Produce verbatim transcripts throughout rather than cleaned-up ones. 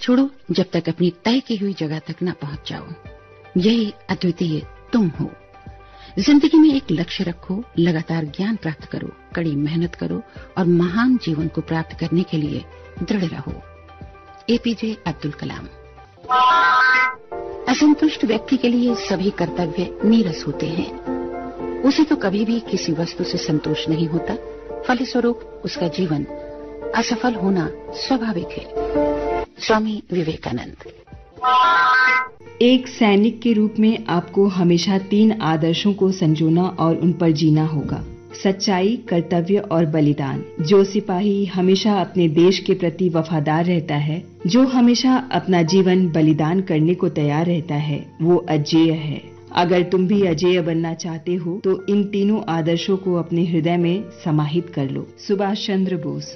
छोड़ो जब तक अपनी तय की हुई जगह तक न पहुंच जाओ। यही अद्वितीय तुम हो। जिंदगी में एक लक्ष्य रखो, लगातार ज्ञान प्राप्त करो, कड़ी मेहनत करो और महान जीवन को प्राप्त करने के लिए दृढ़ रहो। एपीजे अब्दुल कलाम। असंतुष्ट व्यक्ति के लिए सभी कर्तव्य नीरस होते हैं। उसे तो कभी भी किसी वस्तु से संतोष नहीं होता, फलस्वरूप उसका जीवन असफल होना स्वाभाविक है। स्वामी विवेकानंद। एक सैनिक के रूप में आपको हमेशा तीन आदर्शों को संजोना और उन पर जीना होगा: सच्चाई, कर्तव्य और बलिदान। जो सिपाही हमेशा अपने देश के प्रति वफादार रहता है, जो हमेशा अपना जीवन बलिदान करने को तैयार रहता है, वो अजेय है। अगर तुम भी अजेय बनना चाहते हो तो इन तीनों आदर्शों को अपने हृदय में समाहित कर लो। सुभाष चंद्र बोस।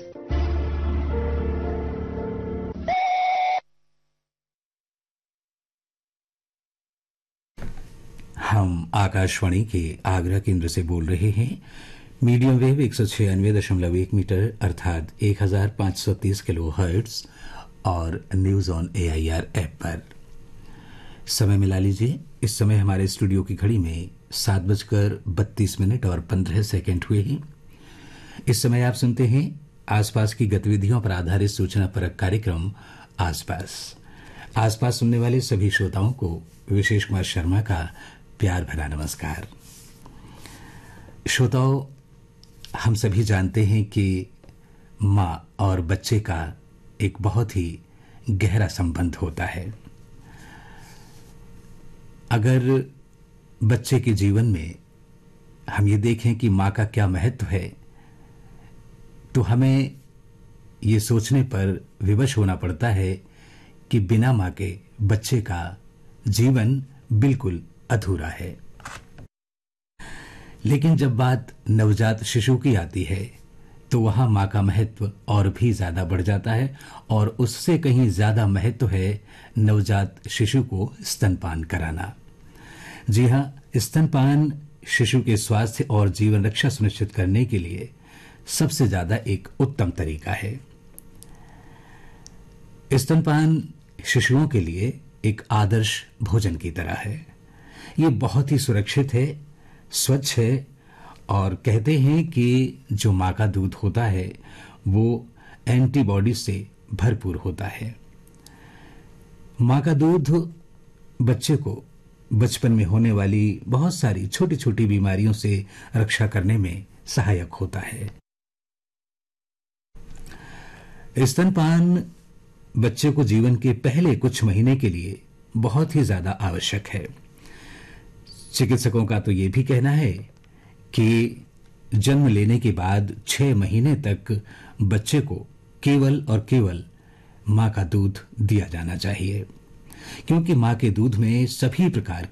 हम आकाशवाणी के आगरा केंद्र से बोल रहे हैं। मीडियम वेव एक सौ छियानवे दशमलव एक मीटर अर्थात एक हजार पांच सौ तीस किलो हर्ट्ज और न्यूज ऑन एआईआर ऐप पर। समय मिला लीजिए। इस समय हमारे स्टूडियो की घड़ी में सात बजकर बत्तीस मिनट और पंद्रह सेकंड हुए हैं। इस समय आप सुनते हैं आसपास की गतिविधियों पर आधारित सूचना परक कार्यक्रम आसपास। आसपास सुनने वाले सभी श्रोताओं को विशेष कुमार शर्मा का प्यार भरा नमस्कार। श्रोताओं, हम सभी जानते हैं कि मां और बच्चे का एक बहुत ही गहरा संबंध होता है। अगर बच्चे के जीवन में हम ये देखें कि मां का क्या महत्व है, तो हमें ये सोचने पर विवश होना पड़ता है कि बिना मां के बच्चे का जीवन बिल्कुल अधूरा है। लेकिन जब बात नवजात शिशु की आती है तो वहां मां का महत्व और भी ज्यादा बढ़ जाता है और उससे कहीं ज्यादा महत्व है नवजात शिशु को स्तनपान कराना। जी हां, स्तनपान शिशु के स्वास्थ्य और जीवन रक्षा सुनिश्चित करने के लिए सबसे ज्यादा एक उत्तम तरीका है। स्तनपान शिशुओं के लिए एक आदर्श भोजन की तरह है। ये बहुत ही सुरक्षित है, स्वच्छ है और कहते हैं कि जो मां का दूध होता है वो एंटीबॉडी से भरपूर होता है। मां का दूध बच्चे को बचपन में होने वाली बहुत सारी छोटी छोटी बीमारियों से रक्षा करने में सहायक होता है। स्तनपान बच्चे को जीवन के पहले कुछ महीने के लिए बहुत ही ज्यादा आवश्यक है। चिकित्सकों का तो ये भी कहना है कि जन्म लेने के बाद छह महीने तक बच्चे को केवल और केवल मां का दूध दिया जाना चाहिए, क्योंकि मां के दूध में सभी प्रकार